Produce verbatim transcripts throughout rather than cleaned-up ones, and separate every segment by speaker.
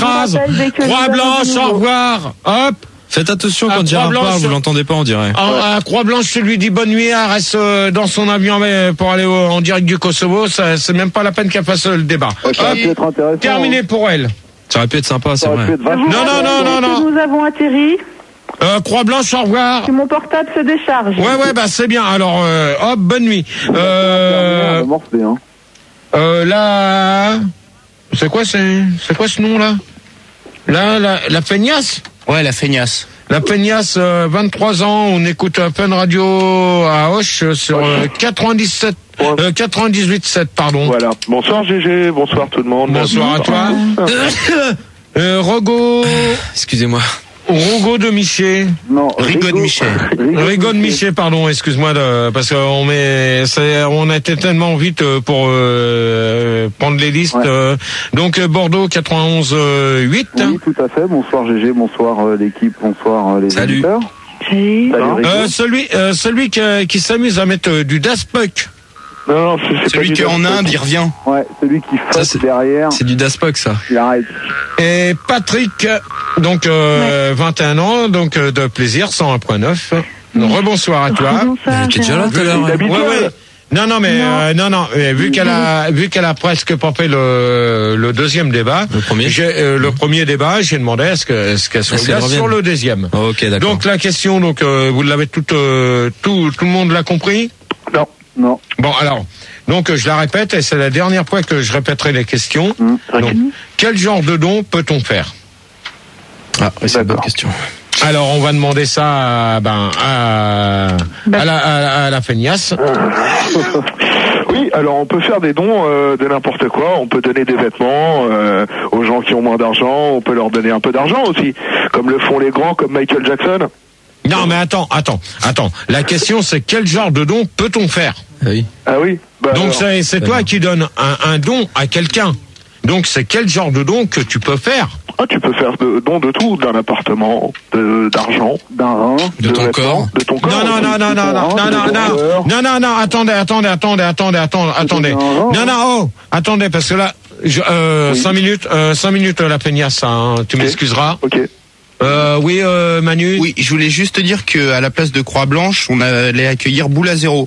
Speaker 1: écrase. Croix blanche, au revoir. Hop.
Speaker 2: Faites attention quand Gérard parle, vous l'entendez pas, on dirait.
Speaker 1: À, à Croix-Blanche, je lui dis bonne nuit, elle reste euh, dans son avion mais pour aller au, en direct du Kosovo, ça, c'est même pas la peine qu'elle fasse le débat.
Speaker 3: Ça aurait pu être intéressant.
Speaker 1: Terminé pour elle.
Speaker 2: Ça aurait pu être sympa, c'est vrai.
Speaker 1: Non, non, non, non, non.
Speaker 4: Nous avons atterri.
Speaker 1: Euh, Croix-Blanche, au revoir.
Speaker 4: Que mon portable se décharge.
Speaker 1: Ouais, ouais, bah c'est bien. Alors, euh, hop, bonne nuit. Euh, euh, là, c'est quoi, c'est, c'est quoi ce nom-là? Là, la, la feignasse?
Speaker 5: Ouais, la feignasse.
Speaker 1: La feignasse, euh, vingt-trois ans, on écoute Fun Radio à Auch euh, sur euh, quatre-vingt-dix-sept, euh, quatre-vingt-dix-huit sept, pardon.
Speaker 6: Voilà. Bonsoir G G, bonsoir tout le monde.
Speaker 1: Bonsoir à toi. euh, Rogo.
Speaker 2: Excusez-moi.
Speaker 1: Rogo de Miché.
Speaker 3: Non.
Speaker 5: Rigaud de Miché.
Speaker 1: Rigaud de Miché, pardon, excuse-moi, de, parce qu'on met, c'est, on a été tellement vite pour euh, prendre les listes. Ouais. Euh, donc Bordeaux quatre-vingt-onze huit.
Speaker 3: Oui, tout à fait. Bonsoir G G, bonsoir euh, l'équipe, bonsoir euh, les
Speaker 2: Salut.
Speaker 3: auditeurs.
Speaker 4: Salut.
Speaker 3: Salut
Speaker 1: euh, celui, euh, celui qui, qui s'amuse à mettre euh, du Daft Punk.
Speaker 6: Non, non, c'est, c'est
Speaker 5: celui qui est en Inde, il revient.
Speaker 3: Ouais, celui qui fasse derrière.
Speaker 2: C'est du Daft Punk, ça.
Speaker 3: Il arrête.
Speaker 1: Et Patrick, donc euh, ouais. vingt et un ans, donc euh, de plaisir, cent un virgule neuf. Rebonsoir à toi.
Speaker 4: Bonsoir,
Speaker 2: était déjà là tout à l'heure.
Speaker 1: Ouais, ouais. Non, non, mais non, euh, non, non. Vu qu'elle a, vu qu'elle a presque pas fait le, le deuxième débat,
Speaker 2: le premier,
Speaker 1: j'ai, euh, le premier débat, j'ai demandé est-ce que, est-ce qu'elle soit là sur le deuxième.
Speaker 2: Oh, ok, d'accord.
Speaker 1: Donc la question, donc euh, vous l'avez tout, euh, tout, tout le monde l'a compris.
Speaker 6: Non,
Speaker 3: non.
Speaker 1: Bon, alors. Donc je la répète et c'est la dernière fois que je répéterai les questions.
Speaker 6: Mmh,
Speaker 1: donc, quel genre de don peut-on faire?
Speaker 2: Ah, oui, c'est une bonne question.
Speaker 1: Alors on va demander ça à, ben, à, à, la, à, à la feignasse.
Speaker 6: Oui, alors on peut faire des dons euh, de n'importe quoi. On peut donner des vêtements euh, aux gens qui ont moins d'argent. On peut leur donner un peu d'argent aussi, comme le font les grands, comme Michael Jackson.
Speaker 1: Non, mais attends, attends, attends. La question, c'est quel genre de don peut-on faire?
Speaker 2: Oui.
Speaker 6: Ah oui.
Speaker 1: Bah donc alors, c'est, c'est toi qui donnes un, un don à quelqu'un. Donc c'est quel genre de don que tu peux faire?
Speaker 6: Ah, tu peux faire de don de tout, d'un appartement, de, d'argent,
Speaker 3: d'un rein,
Speaker 2: de, de ton corps,
Speaker 6: de ton corps.
Speaker 1: Non, non, non, non, non, non, non, non, non, non, non, non, attendez, attendez, attendez, attendez, attendez, attendez. Non, non, oh, attendez, parce que là, je, euh, oui. cinq minutes, euh, cinq minutes la feignasse, hein, tu okay. m'excuseras.
Speaker 6: Ok.
Speaker 1: Euh, oui, euh, Manu.
Speaker 5: Oui, je voulais juste te dire que à la place de Croix-Blanche, on allait accueillir Boule à zéro.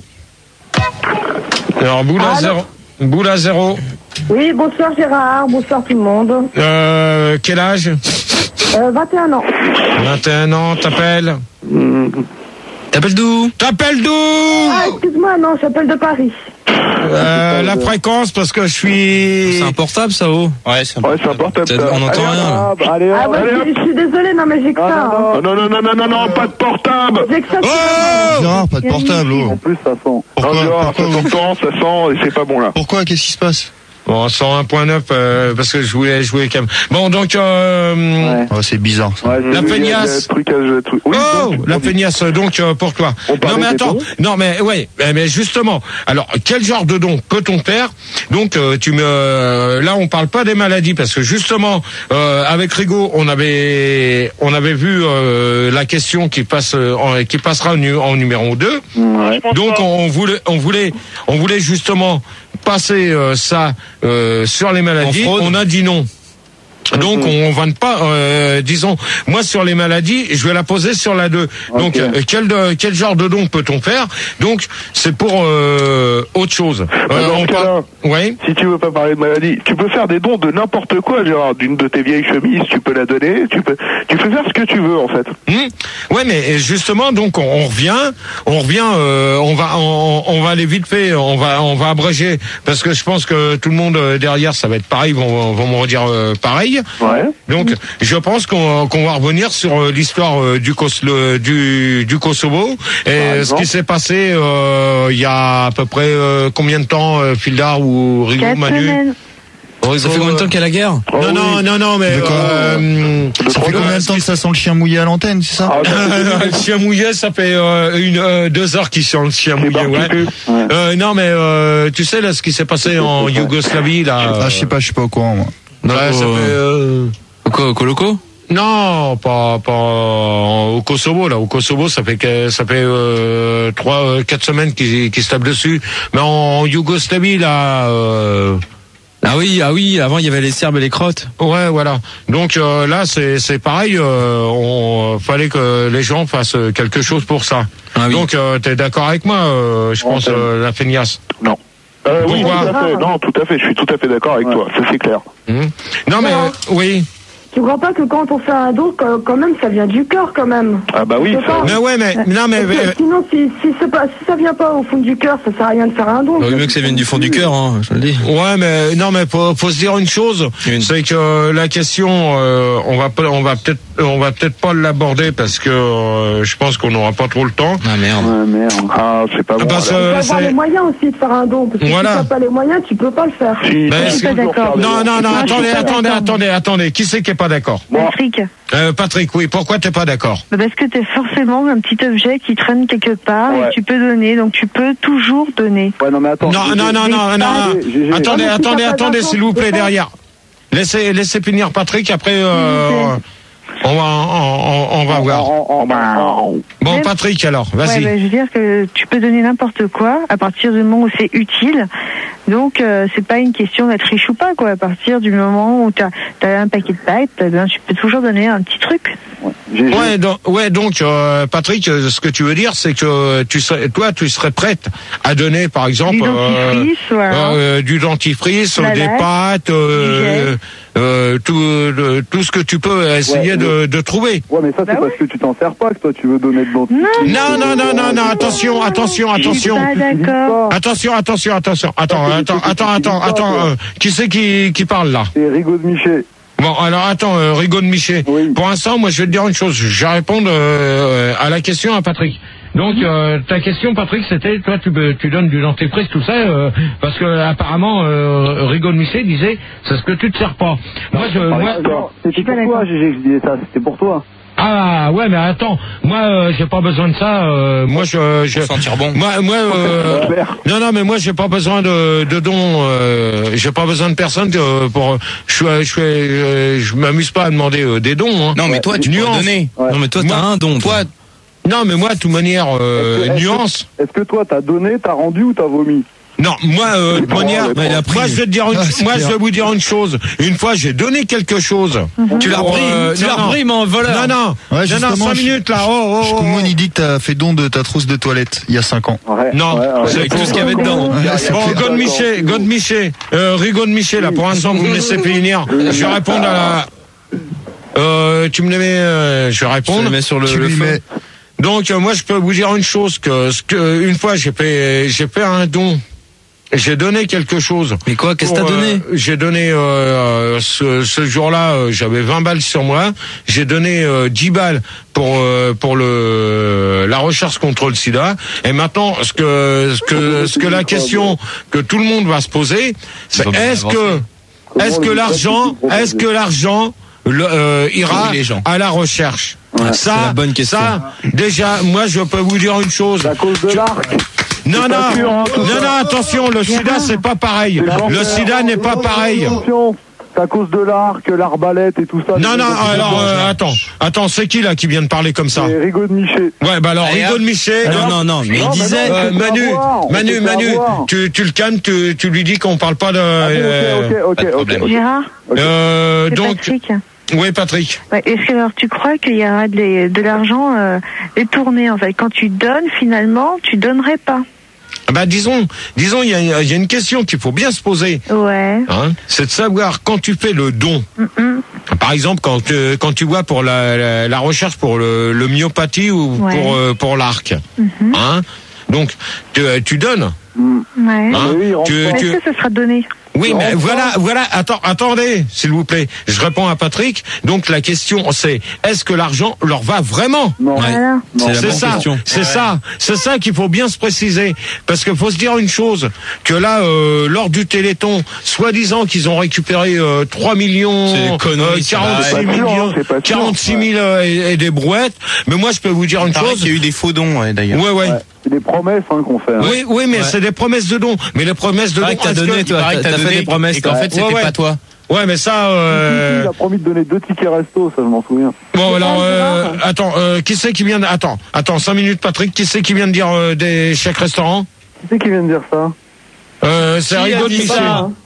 Speaker 1: Alors Boule à zéro. Boule à zéro.
Speaker 4: Oui, bonsoir Gérard, bonsoir tout le monde.
Speaker 1: Euh, quel âge?
Speaker 4: euh, vingt et un ans.
Speaker 1: vingt et un ans, t'appelles?
Speaker 6: mmh.
Speaker 2: T'appelles d'où?
Speaker 1: T'appelles d'où?
Speaker 4: Ah, excuse-moi, non, j'appelle de Paris.
Speaker 1: Euh, la fréquence, parce que je suis...
Speaker 2: C'est un portable, ça, oh?
Speaker 6: Ouais, c'est un portable. Ouais, c'est un portable. Ça.
Speaker 2: On n'entend rien, là.
Speaker 3: Ah, allez,
Speaker 4: ah, bah,
Speaker 3: allez,
Speaker 4: je, je suis désolée, non, mais j'ai que
Speaker 3: ah,
Speaker 4: ça.
Speaker 6: Non, non, non, non, non, non, non, pas de portable.
Speaker 4: J'ai que ça.
Speaker 1: Oh
Speaker 2: non, pas de portable, oh.
Speaker 3: En plus, ça sent.
Speaker 6: Pourquoi? Non, genre, ça s'entend, ça sent, et c'est pas bon, là.
Speaker 2: Pourquoi? Qu'est-ce qui se passe?
Speaker 1: Bon, cent un virgule neuf, euh, parce que je voulais jouer quand même. Bon, donc, euh,
Speaker 2: ouais. Oh, c'est bizarre, ça.
Speaker 1: Ouais, la feignasse.
Speaker 6: Oui,
Speaker 1: oh, donc, la feignasse, donc, euh, pour toi. Non, mais attends. Non, mais, ouais, mais justement. Alors, quel genre de don peut-on faire? Donc, euh, tu me, euh, là, on parle pas des maladies, parce que justement, euh, avec Rigaud, on avait, on avait vu, euh, la question qui passe, en, qui passera en, en numéro deux.
Speaker 3: Ouais.
Speaker 1: Donc, on voulait, on voulait, on voulait justement passer euh, ça euh, sur les maladies. On a dit non. Donc mmh. on va pas, euh, disons, moi sur les maladies, je vais la poser sur la deux. Okay. Donc euh, quel de, quel genre de don peut-on faire? Donc c'est pour euh, autre chose.
Speaker 6: Bah,
Speaker 1: euh,
Speaker 6: on parle.
Speaker 1: Ouais.
Speaker 6: Si tu veux pas parler de maladie, tu peux faire des dons de n'importe quoi, genre d'une de tes vieilles chemises, tu peux la donner, tu peux, tu peux faire ce que tu veux en fait.
Speaker 1: Mmh. Ouais, mais justement, donc on, on revient, on revient, euh, on va, on, on va aller vite fait, on va, on va abréger parce que je pense que tout le monde derrière, ça va être pareil, vont, vont me redire euh, pareil.
Speaker 6: Ouais.
Speaker 1: Donc, je pense qu'on, qu'on va revenir sur l'histoire du, Kos, le, du, du Kosovo et ce qui s'est passé euh, il y a à peu près euh, combien de temps, euh, Fildar ou Rigaud, Manu?
Speaker 2: Oh, ça fait combien de temps qu'il y a la guerre?
Speaker 1: Oh, non, non, oui. non, non, mais
Speaker 2: euh, ça fait combien de temps que ça sent le chien mouillé à l'antenne, c'est ça?
Speaker 1: Ah, le chien mouillé, ça fait euh, une euh, deux heures qu'il sent le chien mouillé, ouais. ouais. Euh, non, mais euh, tu sais là ce qui s'est passé en Yougoslavie là.
Speaker 2: Ah, je sais pas, je suis pas au courant moi.
Speaker 1: Ouais, ça fait. Euh...
Speaker 2: Quoi, au Coloco?
Speaker 1: Non, pas pas au Kosovo là. Au Kosovo, ça fait que ça fait euh, trois, quatre semaines qu'ils qu'ils se tapent dessus. Mais en, en Yougoslavie là. Euh...
Speaker 7: Ah oui, ah oui, avant il y avait les serbes et les crottes.
Speaker 1: Ouais, voilà. Donc euh, là, c'est c'est pareil. Euh, on fallait que les gens fassent quelque chose pour ça. Ah oui. Donc, euh, t'es d'accord avec moi, euh, je pense, euh, la feignasse?
Speaker 6: Non. Euh, oui, tout à fait. Non, tout à fait. Je suis tout à fait d'accord avec ouais. toi. Ça, c'est clair.
Speaker 1: Mmh. Non, mais euh, oui.
Speaker 4: Tu crois pas que quand on fait un don, quand même, ça vient du cœur, quand même?
Speaker 6: Ah bah oui. Ça...
Speaker 1: Mais ouais, mais non, mais, mais
Speaker 4: sinon, si si, pas, si ça vient pas au fond du cœur, ça sert à rien de faire un don.
Speaker 7: Il vaut mieux que ça vienne du fond du cœur, hein, je le dis.
Speaker 1: Ouais, mais non, mais faut, faut se dire une chose, une. c'est que la question, euh, on va on va peut-être on va peut-être pas l'aborder parce que euh, je pense qu'on n'aura pas trop le temps.
Speaker 7: Ah merde.
Speaker 3: Ouais, merde.
Speaker 6: Ah, c'est pas bon.
Speaker 4: Parce que tu peux avoir les moyens aussi de faire un don. Parce que voilà. Si tu n'as pas les moyens, tu peux pas le faire.
Speaker 6: Si,
Speaker 4: ben,
Speaker 6: je
Speaker 4: suis pas d'accord.
Speaker 1: Non, non, non, attendez, attendez, attendez, attendez. Qui c'est qui est pas d'accord?
Speaker 8: Patrick.
Speaker 1: Euh, Patrick, oui. Pourquoi t'es pas d'accord?
Speaker 8: Bah parce que t'es forcément un petit objet qui traîne quelque part ouais. et tu peux donner, donc tu peux toujours donner.
Speaker 3: Ouais, non, mais attends.
Speaker 1: Non, non, non, non, non. Attendez, attendez, attendez, s'il vous plaît, derrière. Laissez, laissez finir Patrick. Après, euh, on va, on, on, on va voir. Bon, Patrick, alors, vas-y.
Speaker 8: Ouais, bah, je veux dire que tu peux donner n'importe quoi à partir du moment où c'est utile. Donc, euh, c'est pas une question d'être riche ou pas, quoi. À partir du moment où t'as, t'as un paquet de pipes, ben, tu peux toujours donner un petit truc.
Speaker 1: Ouais, donc, ouais, donc euh, Patrick, ce que tu veux dire, c'est que tu serais, toi, tu serais prête à donner, par exemple,
Speaker 8: du dentifrice,
Speaker 1: euh,
Speaker 8: voilà.
Speaker 1: euh, du dentifrice,
Speaker 8: la
Speaker 1: des
Speaker 8: latte,
Speaker 1: pâtes, euh, euh, tout, le, tout ce que tu peux essayer ouais, de, de trouver.
Speaker 3: Ouais, mais ça, c'est bah parce ouais. que tu t'en sers pas que toi, tu veux donner de dentifrice.
Speaker 1: Non, non, non, non, non, attention, attention, attention.
Speaker 8: D'accord.
Speaker 1: Attention, attention, attention. Attends, attends, attends, attends, attends. Euh, qui c'est qui, qui parle là?
Speaker 3: C'est Rigaud de Miché.
Speaker 1: Bon, alors attends, euh, Rigaud de Miché. Oui. Pour l'instant, moi, je vais te dire une chose. Je vais répondre euh, à la question à Patrick. Donc, euh, ta question, Patrick, c'était, toi, tu, tu donnes du dentifrice, tout ça, euh, parce que apparemment, euh, Rigaud de Miché disait, c'est ce que tu te sers pas. Moi, je, moi,
Speaker 3: c'était pour toi, Gégé, que je disais ça. C'était pour toi.
Speaker 1: Ah ouais, mais attends, moi euh, j'ai pas besoin de ça. Euh, moi je, je
Speaker 7: sentir bon.
Speaker 1: Moi, moi, euh, non non, mais moi j'ai pas besoin de, de dons. Euh, j'ai pas besoin de personne que, pour. Je je je, je m'amuse pas à demander euh, des dons. Hein.
Speaker 7: Non mais toi tu peux donner. Ouais. Non mais toi t'as un don. Toi.
Speaker 1: Non mais moi de toute manière euh,
Speaker 3: est-ce que,
Speaker 1: nuance.
Speaker 3: Est-ce que toi t'as donné, t'as rendu ou t'as vomi?
Speaker 1: Non, moi, euh, de manière, moi, je vais te dire une, ah, moi, je vais vous dire une chose. Une fois, j'ai donné quelque chose.
Speaker 7: Mm-hmm. Tu l'as repris, euh, tu l'as repris, mon voleur.
Speaker 1: Non, non,
Speaker 2: ouais,
Speaker 1: non, non, cinq minutes, là. Oh, oh, oh.
Speaker 2: Moon, il dit que t'as fait don de ta trousse de toilette, il y a cinq ans.
Speaker 3: Ouais,
Speaker 1: non,
Speaker 3: ouais, ouais,
Speaker 1: c'est
Speaker 7: avec tout ce qu'il y avait dedans.
Speaker 1: Bon, God Miché, God Miché, euh, Rigaud de Miché, là, pour l'instant, vous me laissez finir. Je vais répondre à la, euh, tu me les mets, euh, je vais répondre.
Speaker 7: Je le mets sur le,
Speaker 2: tu
Speaker 7: le feu.
Speaker 2: Mets...
Speaker 1: Donc, euh, moi, je peux vous dire une chose, que, ce que, une fois, j'ai fait, j'ai fait un don. J'ai donné quelque chose.
Speaker 7: Mais quoi, qu'est-ce que t'as donné?
Speaker 1: euh, J'ai donné euh, ce, ce jour-là, euh, j'avais vingt balles sur moi. J'ai donné euh, dix balles pour euh, pour le la recherche contre le sida. Et maintenant, ce que ce que ce que la question que tout le monde va se poser, c'est est-ce que est-ce que l'argent est-ce que l'argent le, euh, ira à la recherche?
Speaker 7: Ouais,
Speaker 1: ça,
Speaker 7: c'est la bonne question.
Speaker 1: Ça, déjà, moi, je peux vous dire une chose.
Speaker 3: À cause de l'arc.
Speaker 1: Non, non, sûr, hein, non, non, attention, le sida, c'est pas pareil. Le sida n'est pas pareil.
Speaker 3: Attention, c'est à cause de l'arc, l'arbalète et tout ça.
Speaker 1: Non, non, alors, euh, attends, attends, c'est qui là qui vient de parler comme ça?
Speaker 3: C'est Rigaud de Miché.
Speaker 1: Ouais, bah alors, Rigaud de Miché.
Speaker 7: Non, non, non, mais il disait.
Speaker 1: Euh, Manu, Manu, Manu, tu, tu le calmes, tu, tu lui dis qu'on parle pas de.
Speaker 3: Ah, ok, ok, ok, ok.
Speaker 8: Gérard.
Speaker 1: Euh, donc.
Speaker 8: Patrick.
Speaker 1: Oui, Patrick.
Speaker 8: Ouais, est-ce que alors tu crois qu'il y aura de, de l'argent euh, détourné en fait? Quand tu donnes, finalement, tu donnerais pas.
Speaker 1: Bah disons, disons, il y a, y a une question qu'il faut bien se poser.
Speaker 8: Ouais.
Speaker 1: Hein, c'est de savoir quand tu fais le don.
Speaker 8: Mm-mm.
Speaker 1: Par exemple, quand tu, quand tu vois pour la, la, la recherche pour le, le myopathie ou ouais. pour euh, pour l'arc. Mm-hmm. Hein, donc tu, tu donnes.
Speaker 8: Ouais.
Speaker 1: Hein,
Speaker 3: oui,
Speaker 1: tu,
Speaker 8: est-ce
Speaker 1: tu...
Speaker 8: que ça sera donné?
Speaker 1: Oui, mais voilà, voilà. Attends, attendez, s'il vous plaît. Je réponds à Patrick. Donc la question, c'est est-ce que l'argent leur va vraiment?
Speaker 3: Non.
Speaker 1: Ouais.
Speaker 8: Voilà.
Speaker 1: C'est,
Speaker 7: c'est
Speaker 1: ça.
Speaker 7: Question.
Speaker 1: C'est ouais. ça. C'est ça qu'il faut bien se préciser. Parce qu'il faut se dire une chose, que là, euh, lors du Téléthon, soi-disant qu'ils ont récupéré euh, trois millions, euh, quarante-six millions, quarante-six mille euh, et, et des brouettes. Mais moi, je peux vous dire une chose.
Speaker 5: Il y a eu des faux dons, ouais, d'ailleurs.
Speaker 1: Ouais, ouais. ouais.
Speaker 3: C'est des promesses hein, qu'on fait. Hein.
Speaker 1: Oui, oui, mais ouais. c'est des promesses de dons. Mais les promesses de dons,
Speaker 7: t'as donné, toi, t'as, t'as, t'as fait des promesses, et qu'en fait, c'était ouais, ouais. pas toi.
Speaker 1: Ouais, mais ça. Euh...
Speaker 3: Il a promis de donner deux tickets resto, ça je m'en souviens.
Speaker 1: Bon, alors, euh, attends, euh, qui c'est qui vient de... Attends, attends, cinq minutes, Patrick. Qui c'est qui vient de dire euh, des chèques restaurants?
Speaker 3: Qui c'est qui vient de dire ça?
Speaker 1: Euh, c'est Rigaud de Miché.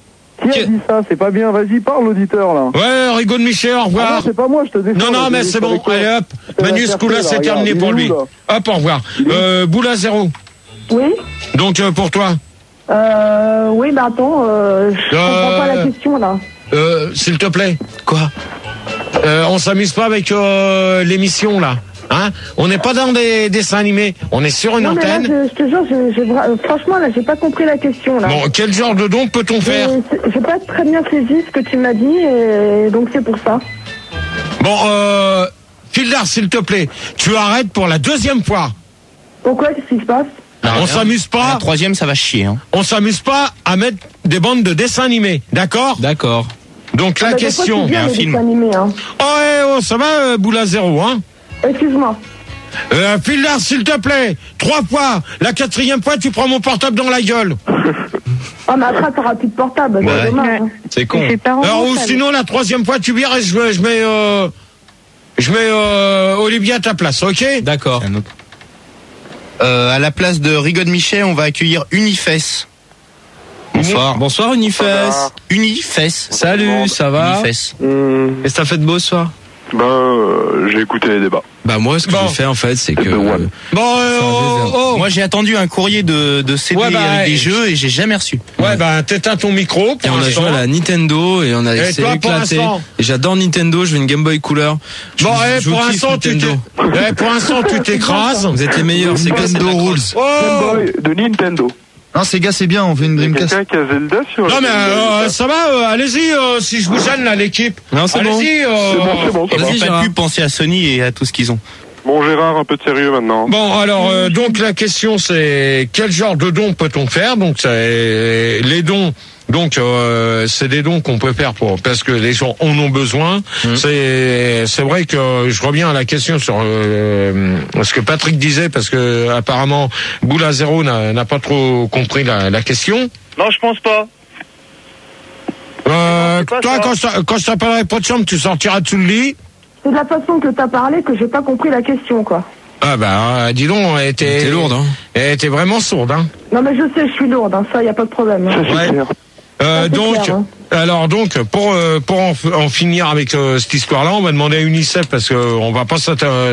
Speaker 3: Qui a dit ça? C'est pas bien. Vas-y, parle, l'auditeur, là.
Speaker 1: Ouais, Rigaud de Michel, au revoir.
Speaker 3: Ah non, c'est pas moi, je te défends.
Speaker 1: Non, non, mais c'est bon. Allez, hop. Manus Koula, c'est terminé pour lui. Hop, au revoir. Euh, Boula zéro.
Speaker 4: Oui.
Speaker 1: Donc, euh, pour toi?
Speaker 4: Euh, oui, bah attends, euh, je
Speaker 1: Euh,
Speaker 4: comprends pas la question, là.
Speaker 1: Euh, s'il te plaît. Quoi? Euh, on s'amuse pas avec euh, l'émission, là. Hein? On n'est pas dans des dessins animés. On est sur une
Speaker 4: non, mais là,
Speaker 1: antenne.
Speaker 4: je, je te jure, je, je, euh, franchement, là, j'ai pas compris la question, là.
Speaker 1: Bon, quel genre de don peut-on faire?
Speaker 4: J'ai pas très bien saisi ce que tu m'as dit, et donc c'est pour ça.
Speaker 1: Bon, euh, Fildar, s'il te plaît, tu arrêtes pour la deuxième fois.
Speaker 4: Pourquoi? Qu'est-ce qui se passe?
Speaker 1: Là, on s'amuse pas.
Speaker 5: La troisième, ça va chier. Hein.
Speaker 1: On s'amuse pas à mettre des bandes de dessins animés, d'accord?
Speaker 7: D'accord.
Speaker 1: Donc la
Speaker 4: ah bah,
Speaker 1: question.
Speaker 4: Il y a un film. Animé, hein.
Speaker 1: Oh, eh, oh, ça va, euh, Boula zéro, hein?
Speaker 4: Excuse-moi.
Speaker 1: Euh, Fildar, s'il te plaît, trois fois. La quatrième fois, tu prends mon portable dans la gueule.
Speaker 4: Ah, mais après, t'auras plus de portable.
Speaker 1: Ouais.
Speaker 4: C'est dommage. Hein.
Speaker 7: C'est con.
Speaker 1: Alors, ou sinon, la troisième fois, tu viens et je, je mets, euh, je mets euh, Olivier à ta place, ok?
Speaker 7: D'accord.
Speaker 5: Euh, à la place de Rigaud de Michel, on va accueillir Unifes.
Speaker 7: Bonsoir. Bonsoir Unifes.
Speaker 5: Unifes.
Speaker 7: Salut, ça va?
Speaker 5: Unifes.
Speaker 7: Mmh. Qu'est-ce que t'as fait de beau ce soir?
Speaker 9: Ben, euh, j'ai écouté les débats.
Speaker 7: Bah moi, ce que bon. j'ai fait en fait, c'est que.
Speaker 1: Bon, euh, oh, oh.
Speaker 5: Moi, j'ai attendu un courrier de, de C D ouais, bah, avec des jeux et j'ai jamais reçu.
Speaker 1: Ouais, bah t'éteins ton micro.
Speaker 7: Et on a joué à la Nintendo et on a essayé éclaté. Et j'adore Nintendo. Je veux une Game Boy Couleur.
Speaker 1: Je bon, eh, pour l'instant, tu t'es. Eh, pour l'instant, tu t'écrases.
Speaker 7: Vous êtes les meilleurs. C'est Nintendo Rules.
Speaker 9: Oh Game Boy de Nintendo.
Speaker 2: Non, ces gars, c'est bien, on fait une Dreamcast.
Speaker 9: Quelqu'un qui a Zelda sur
Speaker 1: Non, mais euh, ça va, euh, allez-y, euh, si je vous gêne, là, l'équipe.
Speaker 7: Non, c'est bon.
Speaker 1: Allez-y, euh...
Speaker 9: c'est bon, c'est bon.
Speaker 5: Vas-y, j'ai pas pu penser à Sony et à tout ce qu'ils ont.
Speaker 9: Bon, Gérard, un peu de sérieux maintenant.
Speaker 1: Bon, alors, euh, donc, la question, c'est quel genre de dons peut-on faire? Donc, c'est les dons. Donc euh, c'est des dons qu'on peut faire pour parce que les gens en ont besoin. Mmh. C'est c'est vrai que je reviens à la question sur euh, ce que Patrick disait parce que apparemment Boula Zéro n'a, n'a pas trop compris la, la question.
Speaker 10: Non, je pense pas.
Speaker 1: Euh, pas toi, quand je, quand je t'appellerai pas de chambre, tu sortiras dessous le lit.
Speaker 4: C'est de la façon que t'as parlé que j'ai pas compris la question, quoi.
Speaker 1: Ah bah, dis donc, elle était,
Speaker 7: elle était lourde, hein.
Speaker 1: Elle était vraiment sourde, hein.
Speaker 4: Non mais je sais, je suis lourde, hein, ça y a pas de problème. Hein.
Speaker 1: Ouais. Euh, donc, clair, hein. alors donc pour euh, pour en, en finir avec euh, cette histoire-là, on va demander à UNICEF parce que on va pas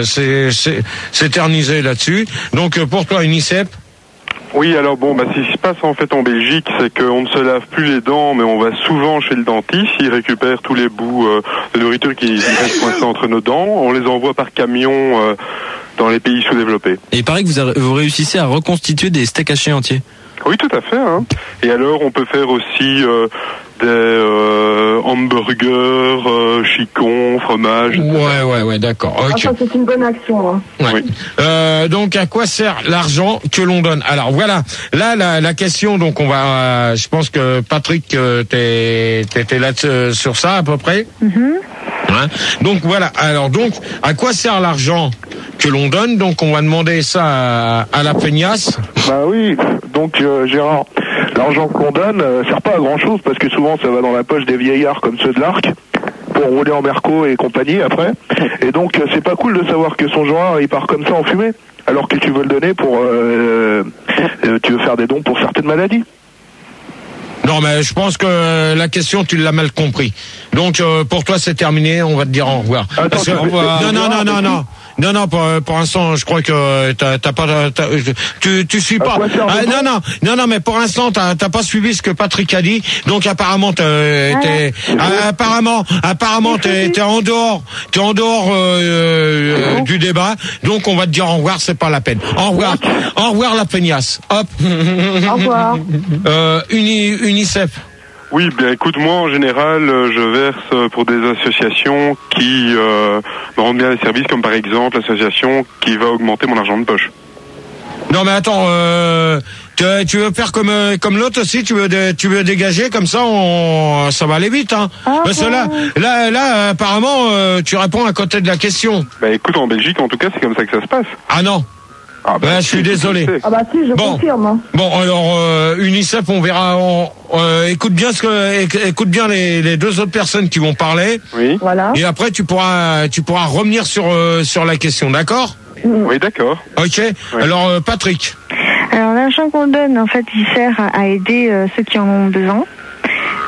Speaker 1: s'éterniser là-dessus. Donc euh, pour toi, UNICEF.
Speaker 9: Oui, alors bon, bah, ce qui se passe en fait en Belgique, c'est qu'on ne se lave plus les dents, mais on va souvent chez le dentiste. Il récupère tous les bouts euh, de nourriture qui restent coincés entre nos dents. On les envoie par camion euh, dans les pays sous-développés.
Speaker 7: Et il paraît que vous, a, vous réussissez à reconstituer des steaks hachés entiers.
Speaker 9: Oui, tout à fait. Hein. Et alors, on peut faire aussi euh, des euh, hamburgers, euh, chicons, fromage.
Speaker 1: Ouais, ouais, ouais, d'accord. Okay.
Speaker 4: Ah, ça, c'est une bonne action. Hein.
Speaker 1: Ouais. Oui. Euh, donc, à quoi sert l'argent que l'on donne? Alors, voilà. Là, la, la question, donc, on va... Euh, je pense que, Patrick, euh, t'es, t'étais là euh, sur ça, à peu près.
Speaker 8: Mm-hmm.
Speaker 1: Hein? Donc, voilà. Alors, donc, à quoi sert l'argent que l'on donne? Donc, on va demander ça à, à la feignasse.
Speaker 6: Bah oui. Donc, euh, Gérard, l'argent qu'on donne euh, sert pas à grand-chose parce que souvent, ça va dans la poche des vieillards comme ceux de l'Arc pour rouler en Merco et compagnie après. Et donc, euh, c'est pas cool de savoir que son genre, il part comme ça en fumée, alors que tu veux le donner pour... Euh, euh, tu veux faire des dons pour certaines maladies.
Speaker 1: Non, mais je pense que la question, tu l'as mal compris. Donc, euh, pour toi, c'est terminé. On va te dire au revoir.
Speaker 6: Attends,
Speaker 1: Parce que,
Speaker 6: au revoir.
Speaker 1: Non, non, non, non, non. Non, non, pour, pour l'instant, je crois que t'as, t'as pas, t'as, tu, tu suis pas. Ah, non, non, non, non, mais pour l'instant, t'as, t'as pas suivi ce que Patrick a dit. Donc, apparemment, t'es, t'es ah, apparemment, apparemment, t'es, t'es en dehors, t'es en dehors euh, euh, du débat. Donc, on va te dire au revoir. C'est pas la peine. Au revoir, au revoir la peignasse. Hop.
Speaker 4: Au revoir.
Speaker 1: Euh, Uni, UNICEF.
Speaker 9: Oui, bien écoute, moi en général, je verse pour des associations qui euh, me rendent bien les services, comme par exemple l'association qui va augmenter mon argent de poche.
Speaker 1: Non mais attends, euh, tu, tu veux faire comme comme l'autre aussi, tu veux tu veux dégager comme ça, on, ça va aller vite, hein. Ah, parce que là, là, là, apparemment, euh, tu réponds à côté de la question.
Speaker 9: Bah écoute, en Belgique, en tout cas, c'est comme ça que ça se passe.
Speaker 1: Ah non. Ah bah, bah, je suis désolé.
Speaker 4: Ah bah si, je bon. confirme. Hein.
Speaker 1: Bon, alors euh, UNICEF, on verra. On, euh, écoute bien ce que, écoute bien les, les deux autres personnes qui vont parler.
Speaker 9: Oui.
Speaker 4: Voilà.
Speaker 1: Et après, tu pourras, tu pourras revenir sur euh, sur la question, d'accord?
Speaker 9: mmh. Oui, d'accord.
Speaker 1: Ok. Oui. Alors euh, Patrick.
Speaker 8: Alors l'argent qu'on donne, en fait, il sert à, à aider euh, ceux qui en ont besoin.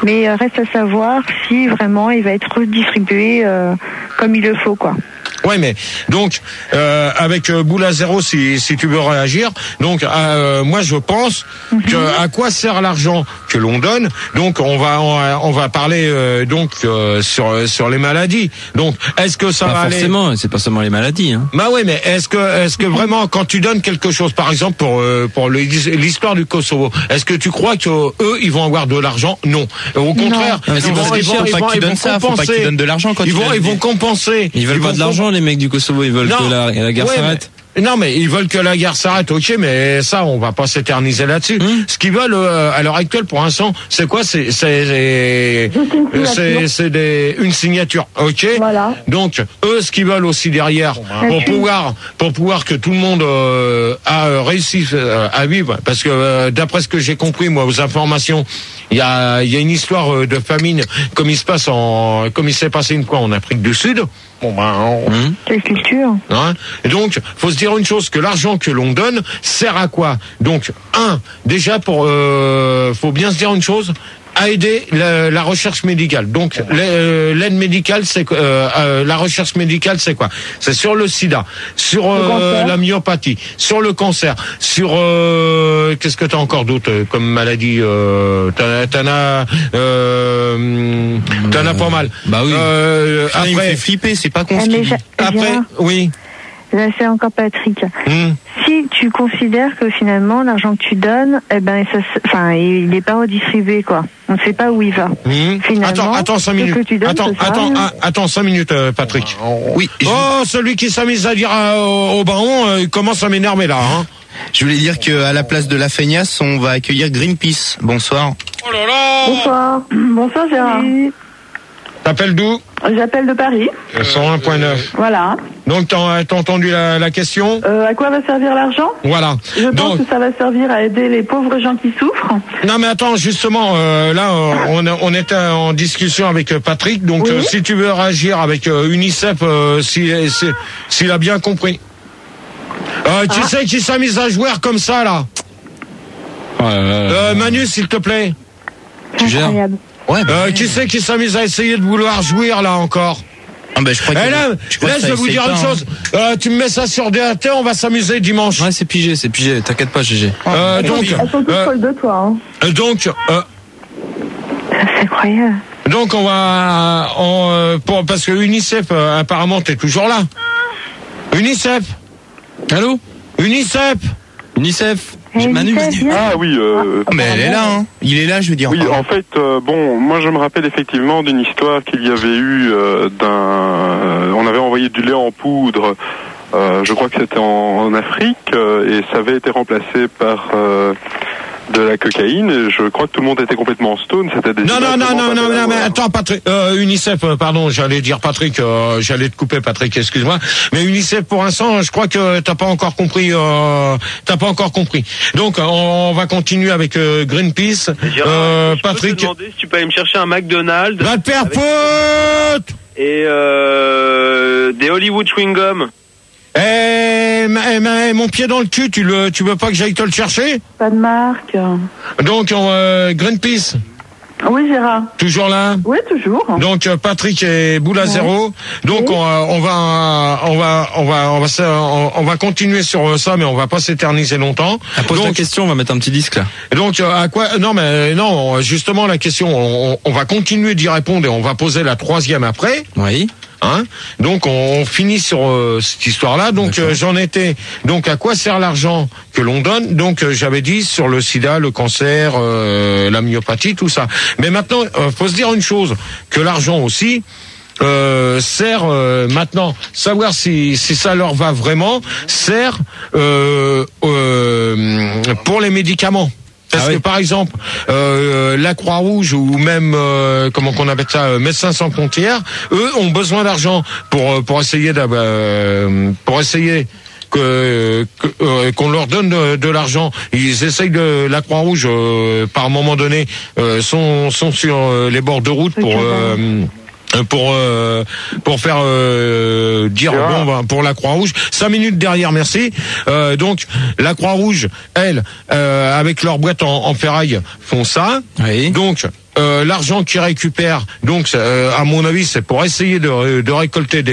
Speaker 8: Mais euh, reste à savoir si vraiment il va être redistribué euh, comme il le faut, quoi.
Speaker 1: Ouais, mais donc euh, avec euh, boule à zéro, si si tu veux réagir, donc euh, moi je pense mm-hmm. que à quoi sert l'argent que l'on donne. Donc on va on va, on va parler euh, donc euh, sur sur les maladies. Donc est-ce que ça
Speaker 7: pas
Speaker 1: va
Speaker 7: forcément,
Speaker 1: aller...
Speaker 7: c'est pas seulement les maladies. Hein.
Speaker 1: Bah oui, mais est-ce que est-ce que vraiment quand tu donnes quelque chose, par exemple pour euh, pour le, l'histoire du Kosovo, est-ce que tu crois que eux ils vont avoir de l'argent? Non. Au contraire,
Speaker 7: non.
Speaker 1: ils vont ils vont ils vont, ils vont
Speaker 5: ça, faut pas qu'ils donnent de l'argent quand
Speaker 1: ils vont ils vont compenser.
Speaker 7: Ils veulent
Speaker 1: ils
Speaker 7: pas de l'argent. Les mecs du Kosovo, ils veulent non. que la, la guerre ouais, s'arrête.
Speaker 1: Mais, non, mais ils veulent que la guerre s'arrête, ok, mais ça, on va pas s'éterniser là-dessus. Mmh. Ce qu'ils veulent euh, à l'heure actuelle, pour l'instant, c'est quoi? C'est c'est c'est c'est des une signature, ok.
Speaker 4: Voilà.
Speaker 1: Donc eux, ce qu'ils veulent aussi derrière, pour pouvoir pour pouvoir que tout le monde euh, a réussi euh, à vivre, parce que euh, d'après ce que j'ai compris, moi, aux informations, il y a il y a une histoire de famine, comme il se passe en comme il s'est passé une fois en Afrique du Sud. Bon ben, on...
Speaker 8: mmh. Quelle culture.
Speaker 1: Hein, et donc, faut se dire une chose, que l'argent que l'on donne sert à quoi? Donc, un, déjà pour, euh, faut bien se dire une chose, à aider la, la recherche médicale. Donc l'aide médicale, c'est euh, euh, la recherche médicale, c'est quoi? C'est sur le sida, sur euh, la myopathie, sur le cancer, sur euh, qu'est-ce que t'as encore d'autre comme maladie? euh, T'en t'en as, euh, t'en as pas mal.
Speaker 5: Bah oui.
Speaker 1: Euh,
Speaker 5: après, il me fait flipper, c'est pas con ce qu'il dit.
Speaker 1: Après, oui.
Speaker 8: Là, c'est encore Patrick.
Speaker 1: Mmh.
Speaker 8: Si tu considères que finalement l'argent que tu donnes, eh ben, ça, enfin, il n'est pas redistribué, quoi. On ne sait pas où il va.
Speaker 1: Mmh.
Speaker 8: Finalement,
Speaker 1: attends, attends cinq minutes.
Speaker 8: Que tu donnes,
Speaker 1: attends, attends, ah, attends cinq minutes, euh, Patrick.
Speaker 5: Oui.
Speaker 1: Oh, celui qui s'amuse à dire euh, au, au baron, euh, il commence à m'énerver là. Hein.
Speaker 5: Je voulais dire que à la place de la feignasse, on va accueillir Greenpeace. Bonsoir.
Speaker 1: Oh là là.
Speaker 4: Bonsoir. Bonsoir Gérard.
Speaker 1: T'appelles d'où?
Speaker 4: J'appelle de Paris.
Speaker 1: cent un point neuf.
Speaker 4: Voilà.
Speaker 1: Donc t'as, t'as entendu la, la question?
Speaker 4: euh, À quoi va servir l'argent?
Speaker 1: Voilà.
Speaker 4: Je pense
Speaker 1: Donc,
Speaker 4: que ça va servir à aider les pauvres gens qui souffrent.
Speaker 1: Non mais attends, justement, euh, là on, on était en discussion avec Patrick, donc oui. euh, si tu veux réagir avec euh, UNICEF, euh, s'il si, si, a bien compris. Euh, tu ah. sais qui s'amuse à jouer comme ça là?
Speaker 7: Ouais, ouais, ouais.
Speaker 1: Euh, Manu, s'il te plaît.
Speaker 8: Tu gères?
Speaker 1: Ouais, bah, euh, qui c'est qui s'amuse à essayer de vouloir jouir là encore?
Speaker 5: Ah ben, je crois que,
Speaker 1: eh là,
Speaker 5: je, crois
Speaker 1: là,
Speaker 5: que
Speaker 1: je vais vous dire
Speaker 5: pas,
Speaker 1: une
Speaker 5: hein.
Speaker 1: chose. Euh, tu me mets ça sur D A T, on va s'amuser dimanche.
Speaker 7: Ouais, c'est pigé, c'est pigé. T'inquiète pas, G G.
Speaker 1: Euh,
Speaker 4: elles
Speaker 1: donc,
Speaker 4: sont, elles sont toutes
Speaker 1: euh,
Speaker 4: folles de toi. Hein.
Speaker 1: Donc, euh,
Speaker 8: c'est incroyable.
Speaker 1: Donc on va, on, euh, pour, parce que UNICEF, euh, apparemment, t'es toujours là. UNICEF.
Speaker 7: Allô?
Speaker 1: UNICEF.
Speaker 7: UNICEF.
Speaker 8: Hey,
Speaker 7: Manu, Manu.
Speaker 9: Ah oui. Euh,
Speaker 5: ah, mais elle est là, hein. Il est là, je veux dire.
Speaker 9: Oui, en fait, euh, bon, moi je me rappelle effectivement d'une histoire qu'il y avait eu euh, d'un. Euh, on avait envoyé du lait en poudre. Euh, je crois que c'était en, en Afrique euh, et ça avait été remplacé par euh, de la cocaïne. Et je crois que tout le monde était complètement stone. C'était des.
Speaker 1: Non non non non non non mais attends Patrick, euh, UNICEF, euh, pardon, j'allais dire Patrick, euh, j'allais te couper Patrick, excuse-moi. Mais UNICEF pour l'instant, je crois que t'as pas encore compris, euh, t'as pas encore compris. Donc on, on va continuer avec euh, Greenpeace. Euh,
Speaker 10: je
Speaker 1: Patrick.
Speaker 10: peux te demander si tu peux aller me chercher un McDonald's.
Speaker 1: Va te faire foutre.
Speaker 10: Et euh, des Hollywood chewing gum.
Speaker 1: Eh, ma, ma, mon pied dans le cul, tu le, tu veux pas que j'aille te le chercher?
Speaker 4: Pas de marque.
Speaker 1: Donc, euh, Greenpeace.
Speaker 4: Oui, Gérard.
Speaker 1: Toujours là?
Speaker 4: Oui, toujours.
Speaker 1: Donc, euh, Patrick et Boule à ouais. zéro. Donc, oui. on, on va, on va, on va, on va, on, on va continuer sur ça, mais on va pas s'éterniser longtemps.
Speaker 7: Ah, pose
Speaker 1: donc,
Speaker 7: la question, on va mettre un petit disque là.
Speaker 1: Donc, à quoi? Non, mais non, justement, la question, on, on va continuer d'y répondre et on va poser la troisième après.
Speaker 7: Oui.
Speaker 1: Hein, donc on finit sur euh, cette histoire-là. Donc euh, j'en étais. Donc à quoi sert l'argent que l'on donne? Donc euh, j'avais dit sur le sida, le cancer, euh, la myopathie, tout ça. Mais maintenant, euh, faut se dire une chose, que l'argent aussi euh, sert euh, maintenant. Savoir si si ça leur va vraiment, sert euh, euh, pour les médicaments. Parce ah oui. que par exemple, euh, la Croix-Rouge ou même euh, comment qu'on appelle ça, euh, Médecins sans frontières, eux ont besoin d'argent pour pour essayer de, euh, pour essayer que, que euh, qu'on leur donne de, de l'argent. Ils essayent de la Croix-Rouge euh, par moment donné euh, sont sont sur euh, les bords de route pour euh, pour euh, pour faire euh, dire bon ben, pour la Croix-Rouge. Cinq minutes derrière, merci. Euh, donc la Croix-Rouge, elle, euh, avec leur boîte en, en ferraille, font ça.
Speaker 7: Oui.
Speaker 1: Donc euh, l'argent qu'ils récupèrent, donc euh, à mon avis, c'est pour essayer de, de récolter des